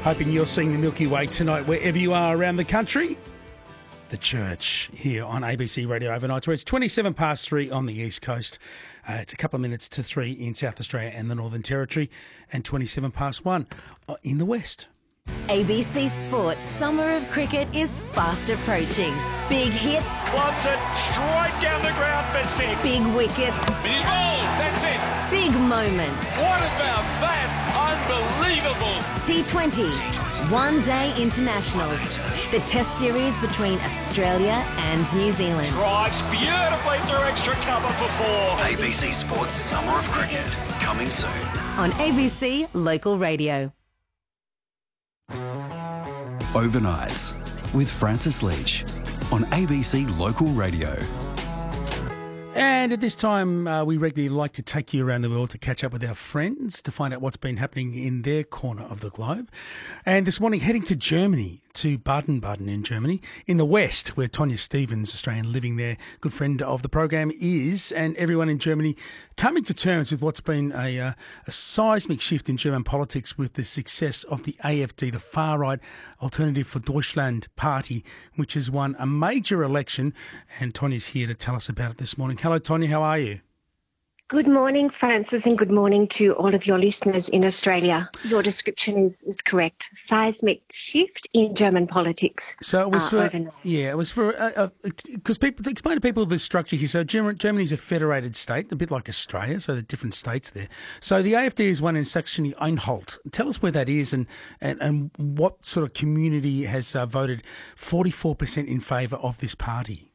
Hoping you're seeing the Milky Way tonight wherever you are around the country. The Church here on ABC Radio Overnight, where it's 27 past 3 on the East Coast. It's a couple of minutes to 3 in South Australia and the Northern Territory, and 27 past 1 in the West. ABC Sports Summer of Cricket is fast approaching. Big hits. Clubs it straight down the ground for 6. Big wickets. He's bowled. That's it. Big moments. What about that? Unbelievable. T20. One-day internationals. The Test series between Australia and New Zealand. Drives beautifully through extra cover for 4. ABC Sports Summer of Cricket, coming soon. On ABC Local Radio. Overnights with Francis Leach on ABC Local Radio. And at this time, we regularly like to take you around the world to catch up with our friends, to find out what's been happening in their corner of the globe. And this morning, heading to Germany, to Baden-Baden in Germany, in the West, where Tonya Stevens, Australian living there, good friend of the program, is, and everyone in Germany coming to terms with what's been a seismic shift in German politics with the success of the AfD, the far-right Alternative for Deutschland party, which has won a major election. And Tonya's here to tell us about it this morning. Hello, Tonya. How are you? Good morning, Francis, and good morning to all of your listeners in Australia. Your description is correct. Seismic shift in German politics. So it was overnight. Because people, to explain to people the structure here. So Germany is a federated state, a bit like Australia, so there are different states there. So the AfD is one in Saxony-Anhalt. Tell us where that is and what sort of community has voted 44% in favour of this party.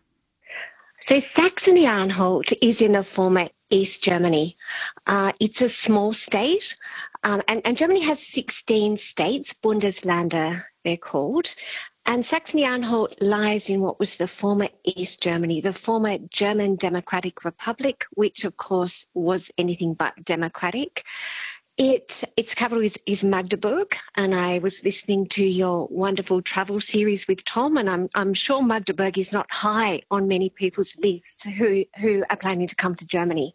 So Saxony-Anhalt is in the former East Germany. It's a small state, and Germany has 16 states, Bundesländer they're called, and Saxony-Anhalt lies in what was the former East Germany, the former German Democratic Republic, which of course was anything but democratic. Its capital is Magdeburg, and I was listening to your wonderful travel series with Tom, and I'm sure Magdeburg is not high on many people's lists who are planning to come to Germany.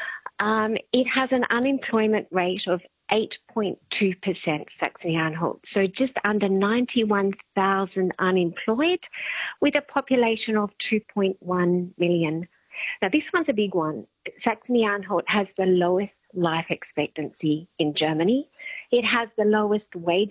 It has an unemployment rate of 8.2%, Saxony-Anhalt, so just under 91,000 unemployed, with a population of 2.1 million. Now, this one's a big one. Saxony-Anhalt has the lowest life expectancy in Germany. It has the lowest wage